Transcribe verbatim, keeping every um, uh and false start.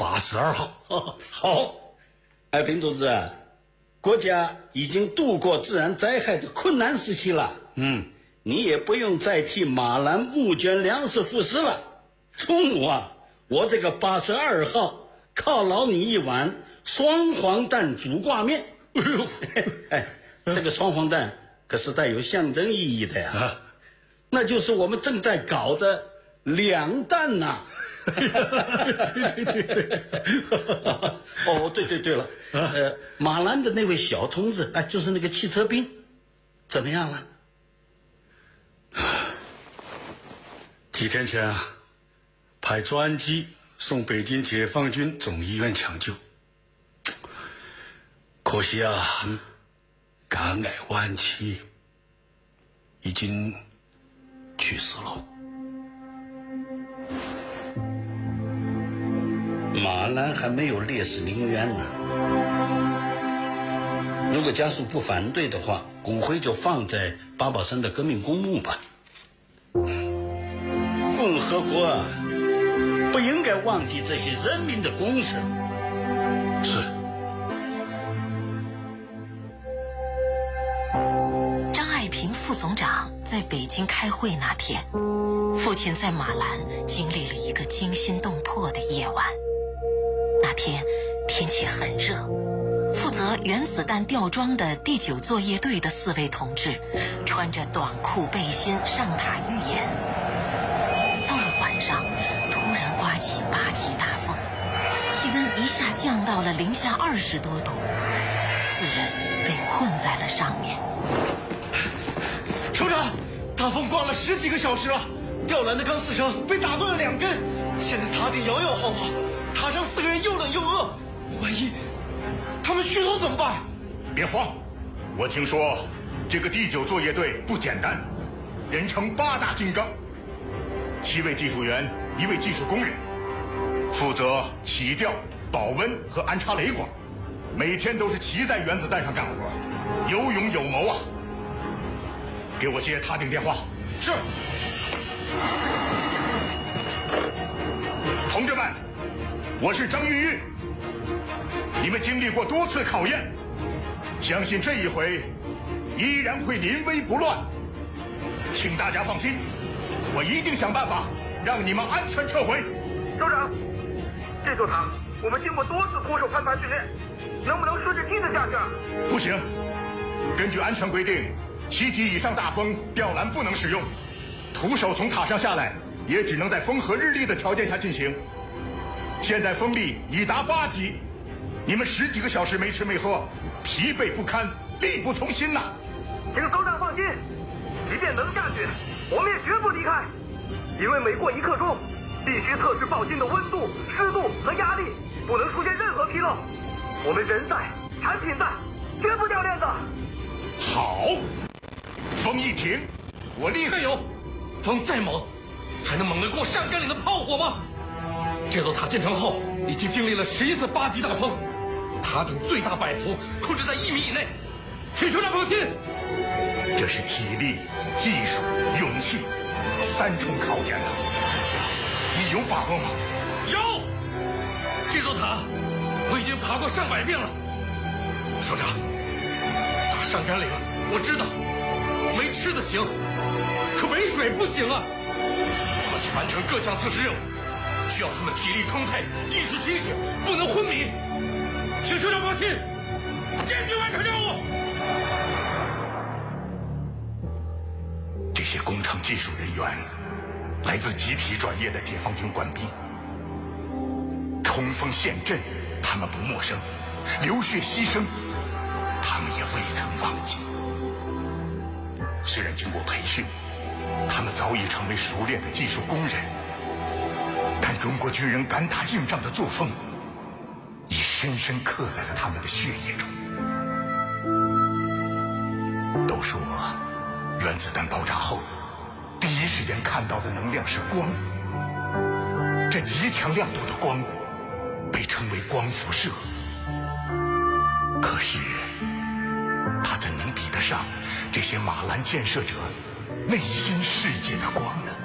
八十二号。 哦，好。哎，兵组织，国家已经度过自然灾害的困难时期了。 嗯， 你也不用再替马兰募捐粮食赋诗了。中午啊，我这个八十二号犒劳你一碗双黄蛋煮挂面。 哎呦， 哎，这个双黄蛋可是带有象征意义的呀， 啊、 那就是我们正在搞的两蛋呐、啊。 对对对对。 哦，对对对了，呃，马兰的那位小同志，哎，就是那个汽车兵，怎么样了？ 几天前啊，派专机送北京解放军总医院抢救，可惜啊，嗯、肝癌晚期，已经去世了。 马兰还没有烈士陵园呢，如果家属不反对的话，骨灰就放在八宝山的革命公墓吧。共和国啊，不应该忘记这些人民的工程。 是。 张爱萍副总长在北京开会那天，父亲在马兰经历了一个惊心动魄的夜晚。那天天气很热，负责原子弹吊装的第九作业队的四位同志穿着短裤背心上塔预演。到了晚上，突然刮起八级大风，气温一下降到了零下二十多度，四人被困在了上面。 首长，大风刮了十几个小时了，吊篮的钢丝绳被打断了两根，现在塔顶摇摇晃晃，塔上四个人又冷又饿，万一他们虚脱怎么办？ 别慌，我听说这个第九作业队不简单，人称八大金刚，七位技术员，一位技术工人，负责起吊、保温和安插雷管，每天都是骑在原子弹上干活，有勇有谋啊！给我接塔顶电话。 是。 同志们，我是张玉玉。你们经历过多次考验，相信这一回依然会临危不乱。请大家放心，我一定想办法让你们安全撤回。 首长，这座塔我们经过多次徒手攀爬训练，能不能顺着梯子下去？ 不行，根据安全规定，七级以上大风吊篮不能使用，徒手从塔上下来也只能在风和日丽的条件下进行。现在风力已达八级，你们十几个小时没吃没喝，疲惫不堪，力不从心呐、啊！ 请首长放心，即便能下去，我们也绝不离开，因为每过一刻钟，必须测试爆芯的温度、湿度和压力，不能出现任何纰漏。我们人在，产品在，绝不掉链子。 好，风一停，我立刻有。风再猛，还能猛得过上甘岭的炮火吗？这座塔建成后，已经经历了十一次八级大风，塔顶最大摆幅控制在一米以内，请首长放心。 这是体力、技术、勇气三重考验呐、啊，你有把握吗？ 有。这座塔我已经爬过上百遍了。首长，打上甘岭我知道，没吃的行，可没水不行啊。而且完成各项测试任务，需要他们体力充沛，意识清醒，不能昏迷。请首长放心，坚决完成任务。 这些工程技术人员来自集体转业的解放军官兵，冲锋陷阵他们不陌生，流血牺牲他们也未曾忘记。虽然经过培训，他们早已成为熟练的技术工人，但中国军人敢打硬仗的作风已深深刻在了他们的血液中。都说原子弹爆炸后，第一时间看到的能量是光，这极强亮度的光被称为光辐射。可是它怎能比得上这些马兰建设者内心世界的光呢？